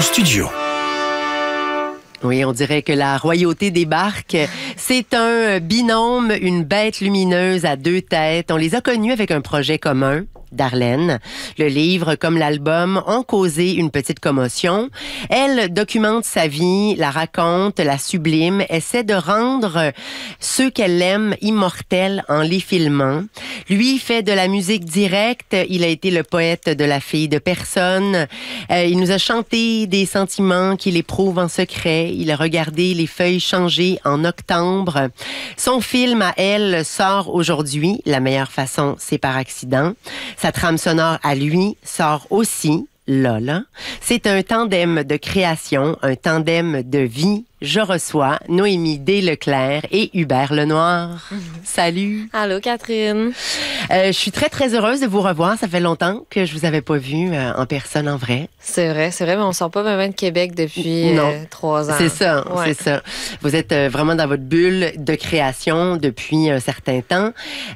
studio. Oui, on dirait que la royauté débarque. C'est un binôme, une bête lumineuse à deux têtes. On les a connus avec un projet commun, Darlene. Le livre, comme l'album, ont causé une petite commotion. Elle documente sa vie, la raconte, la sublime, essaie de rendre ceux qu'elle aime immortels en les filmant. Lui fait de la musique directe. Il a été le poète de La fille de personne. Il nous a chanté des sentiments qu'il éprouve en secret. Il a regardé les feuilles changer en octobre. Son film à elle sort aujourd'hui. La meilleure façon, c'est par accident. Sa trame sonore à lui sort aussi, Lola. C'est un tandem de création, un tandem de vie. Je reçois Noémie Desleclerc et Hubert Lenoir. Salut. Allô, Catherine. Je suis très, très heureuse de vous revoir. Ça fait longtemps que je vous avais pas vu en personne, en vrai. C'est vrai, mais on sort pas vraiment de Québec depuis 3 ans. C'est ça, ouais. c'est ça. Vous êtes vraiment dans votre bulle de création depuis un certain temps.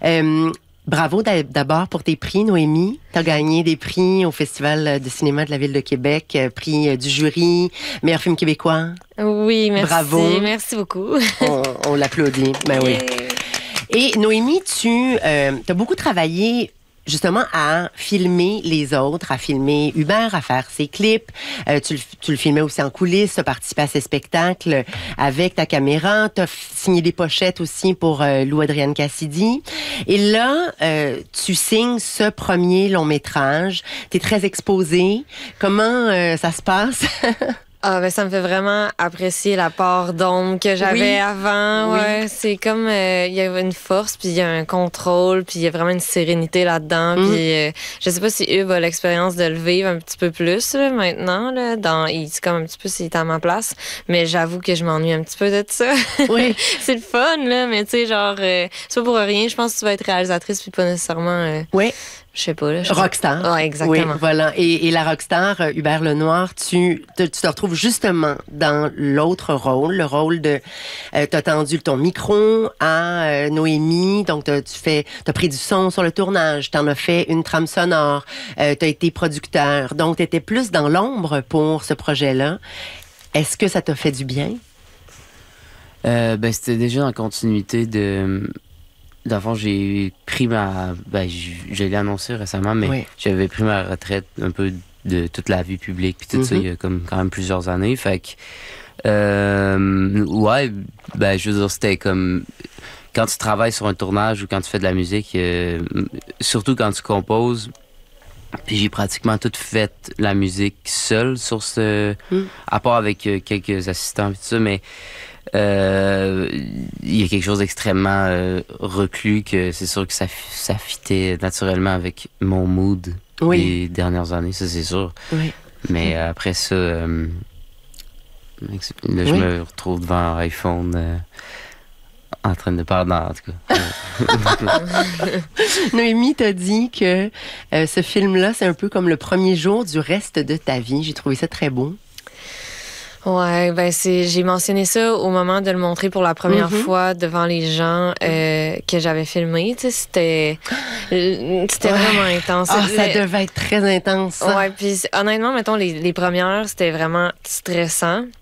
Bravo d'abord pour tes prix, Noémie. Tu as gagné des prix au Festival de cinéma de la Ville de Québec, prix du jury, meilleur film québécois. Oui, merci. Bravo. Merci beaucoup. On l'applaudit. Ben oui. Et Noémie, tu as beaucoup travaillé justement à filmer les autres, à filmer Hubert, à faire ses clips. Tu le filmais aussi en coulisses, tu as participé à ses spectacles avec ta caméra. Tu as signé des pochettes aussi pour Lou Adrienne Cassidy. Et là, tu signes ce premier long métrage. Tu es très exposée. Comment ça se passe? Ah, ben ça me fait vraiment apprécier la part d'ombre que j'avais avant. Oui. Ouais, c'est comme il y a une force, puis il y a un contrôle, puis il y a vraiment une sérénité là-dedans. Puis je sais pas si Hub a l'expérience de le vivre un petit peu plus là, maintenant. Là, c'est comme un petit peu s'il est à ma place, mais j'avoue que je m'ennuie un petit peu de ça. Oui. C'est le fun là, mais tu sais genre c'est pas pour rien. Je pense que tu vas être réalisatrice puis pas nécessairement. Oui. Je sais pas. Là, Rockstar. Ouais, exactement. Oui, voilà. Et la rockstar, Hubert Lenoir, tu te retrouves justement dans l'autre rôle, le rôle de... t'as tendu ton micro à Noémie, donc t'as pris du son sur le tournage, t'en as fait une trame sonore, t'as été producteur, donc t'étais plus dans l'ombre pour ce projet-là. Est-ce que ça t'a fait du bien? C'était déjà en continuité de... D'avant, j'ai pris ma... je l'ai annoncé récemment, mais j'avais pris ma retraite un peu de toute la vie publique puis tout ça, il y a comme quand même plusieurs années. Fait que... je veux dire, c'était comme... Quand tu travailles sur un tournage ou quand tu fais de la musique, surtout quand tu composes, puis j'ai pratiquement tout fait la musique seule sur ce... À part avec quelques assistants et tout ça, mais... il y a quelque chose d'extrêmement reclus que c'est sûr que ça fitait naturellement avec mon mood des dernières années, ça c'est sûr. Oui. Mais après ça, là, je me retrouve devant un iPhone en train de parler en tout cas. Noémie t'a dit que ce film-là, c'est un peu comme le premier jour du reste de ta vie. J'ai trouvé ça très beau. Ouais, j'ai mentionné ça au moment de le montrer pour la première fois devant les gens que j'avais filmé. Tu sais, c'était vraiment intense. Ah, ça devait être très intense. Ouais, puis honnêtement, mettons, les premières, c'était vraiment stressant.